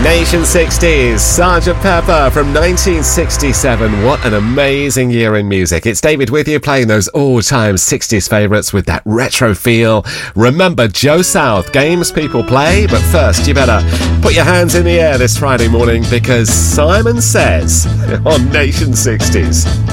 Nation 60s, Sgt. Pepper from 1967. What an amazing year in music. It's David with you, playing those all-time 60s favourites with that retro feel. Remember, Joe South, games people play, but first you better put your hands in the air this Friday morning because Simon Says on Nation 60s.